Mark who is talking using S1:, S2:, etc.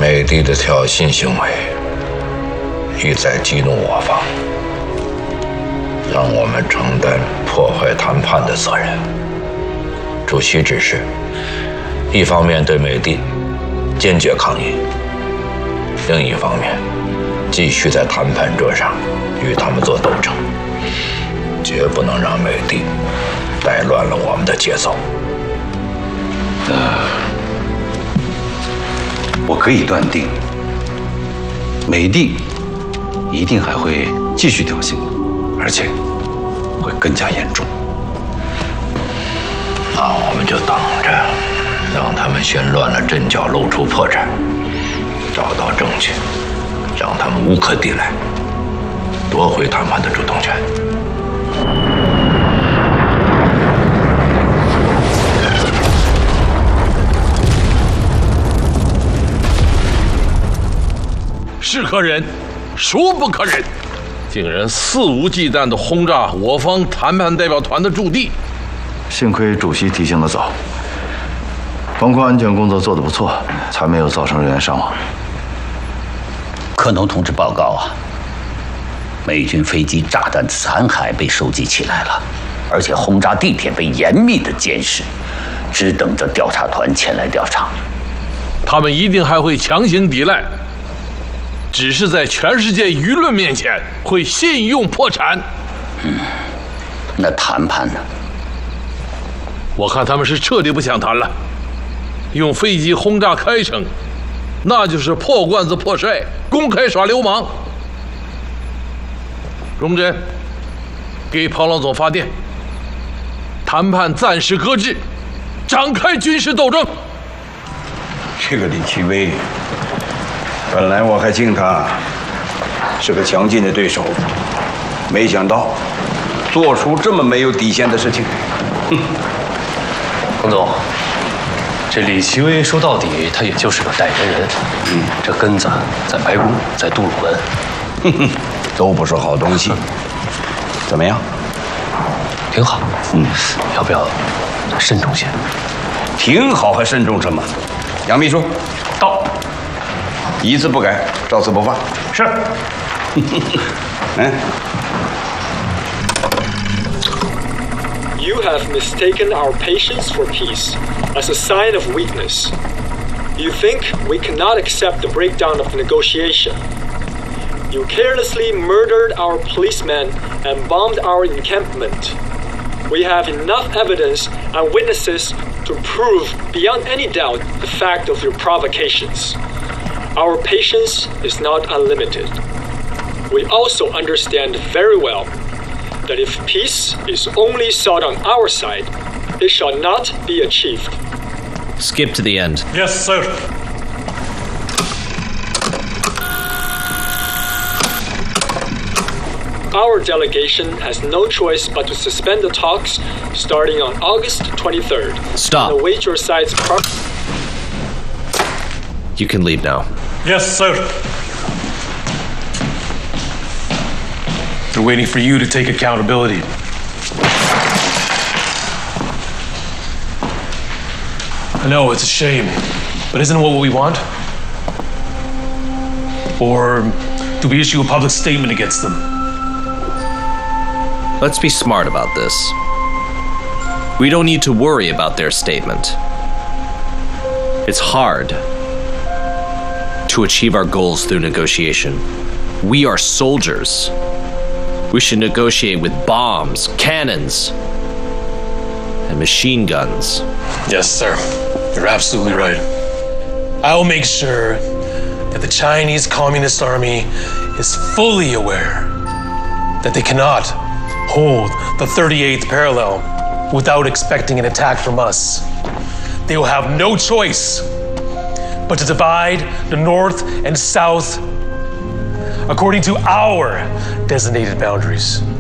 S1: 美帝的挑衅行为意在激怒我方，让我们承担破坏谈判的责任。主席指示，一方面对美帝坚决抗议，另一方面继续在谈判桌上与他们做斗争，绝不能让美帝带乱了我们的节奏。
S2: 我可以断定，美帝一定还会继续挑衅，而且会更加严重。
S1: 那我们就等着，让他们先乱了阵脚，露出破绽，找到证据，让他们无可抵赖，夺回谈判的主动权。
S3: 是可忍，孰不可忍！竟然肆无忌惮地轰炸我方谈判代表团的驻地。
S4: 幸亏主席提醒得早，防空安全工作做得不错，才没有造成人员伤亡。
S2: 克农同志报告啊，美军飞机炸弹残骸被收集起来了，而且轰炸地点被严密的监视，只等着调查团前来调查。
S3: 他们一定还会强行抵赖，只是在全世界舆论面前会信用破产。
S2: 那谈判呢？
S3: 我看他们是彻底不想谈了。用飞机轰炸开城，那就是破罐子破摔，公开耍流氓。荣臻，给庞老总发电，谈判暂时搁置，展开军事斗争。
S5: 这个李奇微，本来我还敬他是个强劲的对手，没想到做出这么没有底线的事情。
S6: 彭总，这李奇微说到底，他也就是个代言人。这根子在白宫，在杜鲁门，
S5: 都不是好东西。怎么样？
S6: 挺好。要不要慎重些？
S5: 挺好，还慎重什么？杨秘书，
S6: 到。
S5: 一字不改，照此不犯。
S6: 是。
S7: You have mistaken our patience for peace as a sign of weakness. You think we cannot accept the breakdown of the negotiation. You carelessly murdered our policemen and bombed our encampment. We have enough evidence and witnesses to prove beyond any doubt the fact of your provocations. Our patience is not unlimited. We also understand very well that if peace is only sought on our side, it shall not be achieved.
S8: Skip to the end.
S3: Yes, sir.
S7: Our delegation has no choice but to suspend the talks starting on August 23rd.
S8: Stop.
S7: And await your side's
S8: You can leave now.
S3: Yes, sir. They're waiting for you to take accountability. I know, it's a shame, but isn't it what we want? Or do we issue a public statement against them?
S8: Let's be smart about this. We don't need to worry about their statement. It's hard to achieve our goals through negotiation. We are soldiers. We should negotiate with bombs, cannons, and machine guns.
S3: Yes, sir. You're absolutely right. I will make sure that the Chinese Communist Army is fully aware that they cannot hold the 38th parallel without expecting an attack from us. They will have no choice but to divide the North and South according to our designated boundaries.